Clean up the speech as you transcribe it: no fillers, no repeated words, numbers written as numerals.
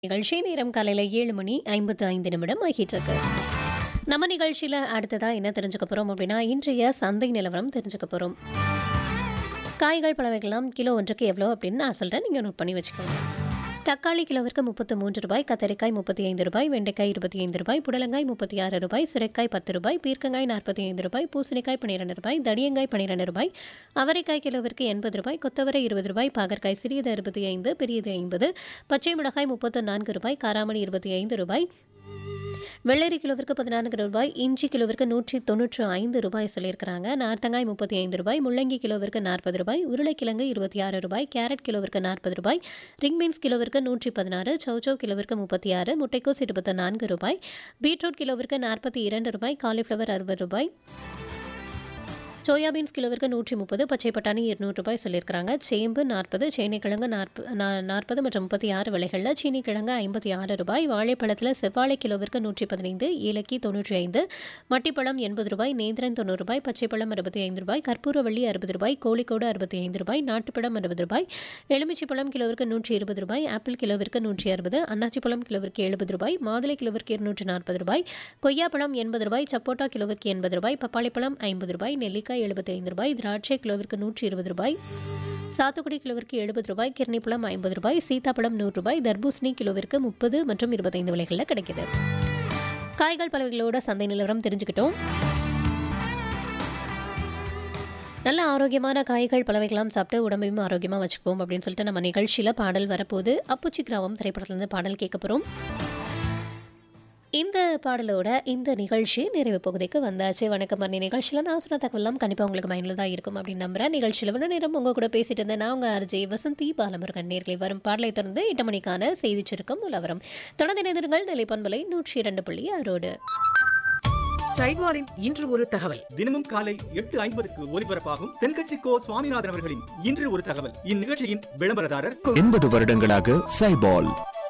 நிகழ்ச்சி நேரம் காலையில் 7:55 ஆகிட்டு. நம்ம நிகழ்ச்சியில் அடுத்ததாக என்ன தெரிஞ்சுக்க போகிறோம் அப்படின்னா, இன்றைய சந்தை நிலவரம் தெரிஞ்சுக்க போகிறோம். காய்கள் பழவைகள்லாம் கிலோ ஒன்றுக்கு எவ்வளோ அப்படின்னு நான் சொல்கிறேன், நீங்கள் நோட் பண்ணி வச்சுக்கோங்க. தக்காளி கிலோவிற்கு 33 ரூபாய், கத்தரிக்காய் 35 ரூபாய், வெண்டைக்காய் 25 ரூபாய், புடலங்காய் 36 ரூபாய், சுரைக்காய் 10 ரூபாய், பீர்க்கங்காய் 45 ரூபாய், பூசணிக்காய் 12 ரூபாய், தடியங்காய் 12 ரூபாய், அவரைக்காய் கிலோவிற்கு 80 ரூபாய், கொத்தவரை 20 ரூபாய், பாகற்காய் சிறியது 65, பெரியது 50, பச்சை மிளகாய் 34 ரூபாய், காராமணி 25 ரூபாய், வெள்ளரி கிலோவிற்கு 14 ரூபாய், இஞ்சி கிலோவிற்கு 195 ரூபாய் சொல்லியிருக்கிறாங்க. நார்த்தங்காய் 35 ரூபாய், முள்ளங்கி கிலோவிற்கு 40 ரூபாய், உருளைக்கிழங்கு 26 ரூபாய், கேரட் கிலோவிற்கு 40 ரூபாய், ரிங் பீன்ஸ் கிலோவிற்கு 116, சௌச்சௌ கிலோவிற்கு 36, முட்டைக்கோஸ் 24 ரூபாய், பீட்ரூட் கிலோவிற்கு 42 ரூபாய், காலிஃப்ளவர் 60 ரூபாய், சோயாபீன்ஸ் கிலோவிற்கு 130, பச்சை பட்டாணி 200 ரூபாய் சொல்லியிருக்கிறாங்க. சேம்பு 40, சேனைக்கிழங்கு 40 மற்றும் 36 விலைகளில், சீனிக்கிழங்கு 56 ரூபாய், வாழைப்பழத்தில் செவ்வாழை கிலோவிற்கு 115, ஏலக்கி 95, மட்டிப்பழம் 80 ரூபாய், நேந்திரன் 90 ரூபாய், பச்சைப்பழம் 65 ரூபாய், கற்பூரவள்ளி 60 ரூபாய், கோழிக்கோடு 65 ரூபாய், நாட்டுப்பழம் 60 ரூபாய், எலுமிச்சைப்பழம் கிலோவிற்கு 120 ரூபாய், ஆப்பிள் கிலோவிற்கு 160, அன்னாச்சிப்பழம் கிலோவிற்கு 70 ரூபாய், மாதுளை கிலோவிற்கு 240 ரூபாய், கொய்யாப்பழம் 80 ரூபாய், சப்போட்டா கிலோவிற்கு 80 ரூபாய், பப்பாளிப்பழம் 50 ரூபாய், நெல்லிக்காய் 75 ரூபாய், திராட்சை கிலோவிற்கு 120 ரூபாய், சாத்துக்குடி கிலோவிற்கு 70 ரூபாய், கிர்ணிப்பழம் 50 ரூபாய், சீதாப்பழம் 100 ரூபாய், தர்பூசணி கிலோவிற்கு 30 மற்றும் 25 விலைகளில் கிடைக்குது. காய்கள் பலவைகளோட சந்தை நிலவரம் தெரிஞ்சுக்கிட்டோம். நல்ல ஆரோக்கியமான காய்கள் பலவைகளாம் சாப்பிட்டு உடம்பையும் ஆரோக்கியமாக வச்சுக்குவோம் அப்படின்னு சொல்லிட்டு நம்ம நிகழ்ச்சியில் பாடல் வரப்போது. அப்புச்சி கிராமம் திரைப்படத்துலேருந்து பாடல் கேட்க போகிறோம். இந்த பாடலோட இந்த நிகழ்ச்சி நிறைவு பகுதிக்கு வந்தாச்சு. வணக்கம் மரணி நிகழ்ச்சியில் நான் சொன்ன தகவலாம் கண்டிப்பாக உங்களுக்கு மைண்டில் தான் இருக்கும் அப்படின்னு நம்புகிறேன். நிகழ்ச்சியில் வேணும் நேரம் உங்கள் கூட பேசிட்டு இருந்தேன் நான் உங்கள் RJ வசந்தி பாலமுருகன். நேர்களை வரும் பாடலை தொடர்ந்து 8 மணிக்கான செய்தி சுருக்கம் உலவரம். தொடர்ந்து இணைந்திருங்கள் நிலைப்பண்பலை 102.6. சைட்வாரின் இன்று ஒரு தகவல். தினமும் காலை 8:50 ஒலிபரப்பாகும் தென்கட்சி கோ சுவாமிநாதன் அவர்களின் இன்று ஒரு தகவல். இந்நிகழ்ச்சியின் விளம்பரதாரர் 80 வருடங்களாக சைபால்.